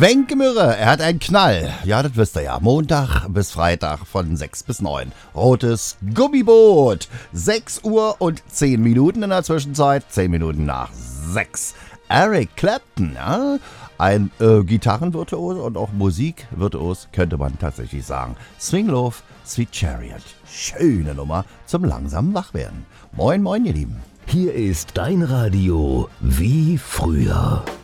Wencke Mürre, er hat einen Knall. Ja, das wisst ihr ja. Montag bis Freitag von 6 bis 9. Rotes Gummiboot. 6 Uhr und 10 Minuten in der Zwischenzeit. 10 Minuten nach 6. Eric Clapton, ja? Ein Gitarrenvirtuos und auch Musikvirtuos, könnte man tatsächlich sagen. Swing Love, Sweet Chariot. Schöne Nummer zum langsamen Wachwerden. Moin, moin, ihr Lieben. Hier ist dein Radio wie früher.